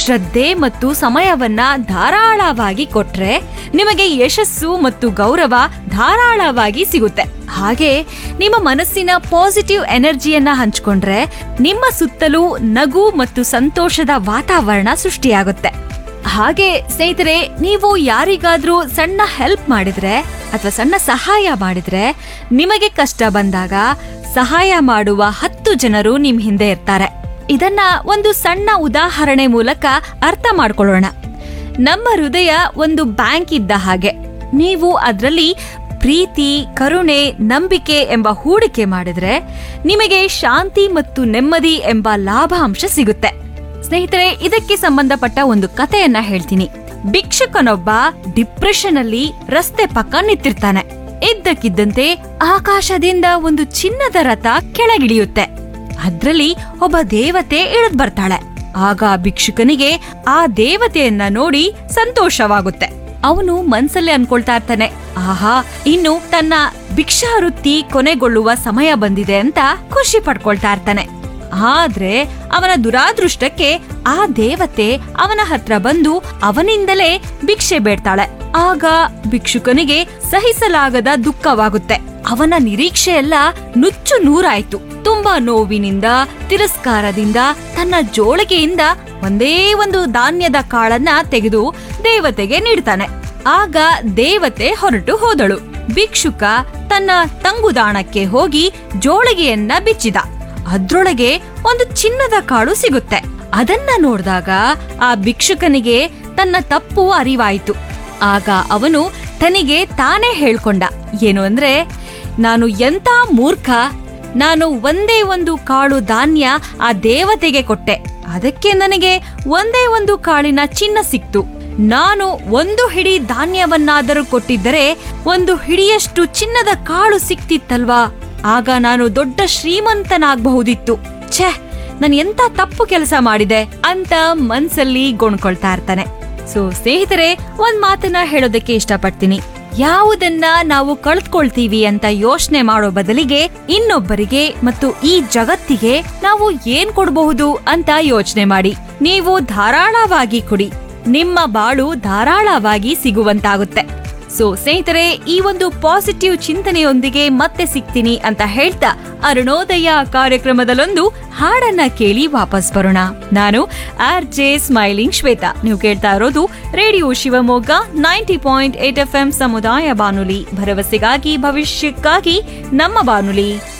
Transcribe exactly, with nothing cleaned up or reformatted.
ಶ್ರದ್ಧೆ ಮತ್ತು ಸಮಯವನ್ನ ಧಾರಾಳವಾಗಿ ಕೊಟ್ರೆ ನಿಮಗೆ ಯಶಸ್ಸು ಮತ್ತು ಗೌರವ ಧಾರಾಳವಾಗಿ ಸಿಗುತ್ತೆ. ಹಾಗೆ ನಿಮ್ಮ ಮನಸ್ಸಿನ ಪಾಸಿಟಿವ್ ಎನರ್ಜಿಯನ್ನ ಹಂಚಿಕೊಂಡ್ರೆ ನಿಮ್ಮ ಸುತ್ತಲೂ ನಗು ಮತ್ತು ಸಂತೋಷದ ವಾತಾವರಣ ಸೃಷ್ಟಿಯಾಗುತ್ತೆ. ಹಾಗೆ ಸ್ನೇಹಿತರೆ, ನೀವು ಯಾರಿಗಾದ್ರೂ ಸಣ್ಣ ಹೆಲ್ಪ್ ಮಾಡಿದ್ರೆ ಅಥವಾ ಸಣ್ಣ ಸಹಾಯ ಮಾಡಿದ್ರೆ ನಿಮಗೆ ಕಷ್ಟ ಬಂದಾಗ ಸಹಾಯ ಮಾಡುವ ಹತ್ತು ಜನರು ನಿಮ್ ಹಿಂದೆ ಇರ್ತಾರೆ. ಇದನ್ನ ಒಂದು ಸಣ್ಣ ಉದಾಹರಣೆ ಮೂಲಕ ಅರ್ಥ ಮಾಡ್ಕೊಳ್ಳೋಣ. ನಮ್ಮ ಹೃದಯ ಒಂದು ಬ್ಯಾಂಕ್ ಇದ್ದ ಹಾಗೆ. ನೀವು ಅದರಲ್ಲಿ ಪ್ರೀತಿ, ಕರುಣೆ, ನಂಬಿಕೆ ಎಂಬ ಹೂಡಿಕೆ ಮಾಡಿದ್ರೆ ನಿಮಗೆ ಶಾಂತಿ ಮತ್ತು ನೆಮ್ಮದಿ ಎಂಬ ಲಾಭಾಂಶ ಸಿಗುತ್ತೆ. ಸ್ನೇಹಿತರೆ, ಇದಕ್ಕೆ ಸಂಬಂಧಪಟ್ಟ ಒಂದು ಕಥೆಯನ್ನ ಹೇಳ್ತೀನಿ. ಭಿಕ್ಷುಕನೊಬ್ಬ ಡಿಪ್ರೆಷನ್ ಅಲ್ಲಿ ರಸ್ತೆ ಪಕ್ಕ ನಿಂತಿರ್ತಾನೆ. ಇದ್ದಕ್ಕಿದ್ದಂತೆ ಆಕಾಶದಿಂದ ಒಂದು ಚಿನ್ನದ ರಥ ಕೆಳಗಿಳಿಯುತ್ತೆ. ಅದ್ರಲ್ಲಿ ಒಬ್ಬ ದೇವತೆ ಇಳಿದ್ ಬರ್ತಾಳೆ. ಆಗ ಭಿಕ್ಷುಕನಿಗೆ ಆ ದೇವತೆಯನ್ನ ನೋಡಿ ಸಂತೋಷವಾಗುತ್ತೆ. ಅವನು ಮನ್ಸಲ್ಲೇ ಅನ್ಕೊಳ್ತಾ ಇರ್ತಾನೆ, ಆಹಾ, ಇನ್ನು ತನ್ನ ಭಿಕ್ಷಾವೃತ್ತಿ ಕೊನೆಗೊಳ್ಳುವ ಸಮಯ ಬಂದಿದೆ ಅಂತ ಖುಷಿ ಪಡ್ಕೊಳ್ತಾ ಇರ್ತಾನೆ. ಆದ್ರೆ ಅವನ ದುರಾದೃಷ್ಟಕ್ಕೆ ಆ ದೇವತೆ ಅವನ ಹತ್ರ ಬಂದು ಅವನಿಂದಲೇ ಭಿಕ್ಷೆ ಬೇಡ್ತಾಳೆ. ಆಗ ಭಿಕ್ಷುಕನಿಗೆ ಸಹಿಸಲಾಗದ ದುಃಖವಾಗುತ್ತೆ. ಅವನ ನಿರೀಕ್ಷೆ ಎಲ್ಲ ನುಚ್ಚು ನೂರಾಯ್ತು. ತುಂಬಾ ನೋವಿನಿಂದ, ತಿರಸ್ಕಾರದಿಂದ ತನ್ನ ಜೋಳಿಗೆಯಿಂದ ಒಂದೇ ಒಂದು ಧಾನ್ಯದ ಕಾಳನ್ನ ತೆಗೆದು ದೇವತೆಗೆ ನೀಡ್ತಾನೆ. ಆಗ ದೇವತೆ ಹೊರಟು ಹೋದಳು. ಭಿಕ್ಷುಕ ತನ್ನ ತಂಗುದಾಣಕ್ಕೆ ಹೋಗಿ ಜೋಳಿಗೆಯನ್ನ ಬಿಚ್ಚಿದ. ಅದ್ರೊಳಗೆ ಒಂದು ಚಿನ್ನದ ಕಾಳು ಸಿಗುತ್ತೆ. ಅದನ್ನ ನೋಡಿದಾಗ ಆ ಭಿಕ್ಷುಕನಿಗೆ ತನ್ನ ತಪ್ಪು ಅರಿವಾಯಿತು. ಆಗ ಅವನು ತನಿಗೆ ತಾನೇ ಹೇಳ್ಕೊಂಡ, ಏನು ಅಂದ್ರೆ, ನಾನು ಎಂತ ಮೂರ್ಖ, ನಾನು ಒಂದೇ ಒಂದು ಕಾಳು ಧಾನ್ಯ ಆ ದೇವತೆಗೆ ಕೊಟ್ಟೆ, ಅದಕ್ಕೆ ನನಗೆ ಒಂದೇ ಒಂದು ಕಾಳಿನ ಚಿನ್ನ ಸಿಕ್ತು. ನಾನು ಒಂದು ಹಿಡಿ ಧಾನ್ಯವನ್ನಾದರೂ ಕೊಟ್ಟಿದ್ದರೆ ಒಂದು ಹಿಡಿಯಷ್ಟು ಚಿನ್ನದ ಕಾಳು ಸಿಕ್ತಿತ್ತಲ್ವಾ, ಆಗ ನಾನು ದೊಡ್ಡ ಶ್ರೀಮಂತನಾಗಬಹುದಿತ್ತು. ಛೇ, ನಾನು ಎಂತ ತಪ್ಪು ಕೆಲಸ ಮಾಡಿದೆ ಅಂತ ಮನ್ಸಲ್ಲಿ ಗೋಣ್ಕೊಳ್ತಾ ಇರ್ತಾನೆ. ಸೊ ಸ್ನೇಹಿತರೆ, ಒಂದ್ ಮಾತನ್ನ ಹೇಳೋದಕ್ಕೆ ಇಷ್ಟಪಡ್ತೀನಿ. ಯಾವುದನ್ನ ನಾವು ಕಳ್ಕೊಳ್ತೀವಿ ಅಂತ ಯೋಚನೆ ಮಾಡೋ ಬದಲಿಗೆ ಇನ್ನೊಬ್ಬರಿಗೆ ಮತ್ತು ಈ ಜಗತ್ತಿಗೆ ನಾವು ಏನ್ ಕೊಡಬಹುದು ಅಂತ ಯೋಚನೆ ಮಾಡಿ. ನೀವು ಧಾರಾಳವಾಗಿ ಕೊಡಿ, ನಿಮ್ಮ ಬಾಳು ಧಾರಾಳವಾಗಿ ಸಿಗುವಂತಾಗುತ್ತೆ. ಸೊ ಸ್ನೇಹಿತರೆ, ಈ ಒಂದು ಪಾಸಿಟಿವ್ ಚಿಂತನೆಯೊಂದಿಗೆ ಮತ್ತೆ ಸಿಗ್ತೀನಿ ಅಂತ ಹೇಳ್ತಾ ಅರುಣೋದಯ ಕಾರ್ಯಕ್ರಮದಲ್ಲೊಂದು ಹಾಡನ್ನ ಕೇಳಿ ವಾಪಸ್ ಬರೋಣ. ನಾನು ಆರ್ ಜೆ ಸ್ಮೈಲಿಂಗ್ ಶ್ವೇತಾ. ನೀವು ಕೇಳ್ತಾ ಇರೋದು radio Shivamogga ninety point eight F M ಸಮುದಾಯ ಬಾನುಲಿ, ಭರವಸೆಗಾಗಿ ಭವಿಷ್ಯಕ್ಕಾಗಿ ನಮ್ಮ ಬಾನುಲಿ.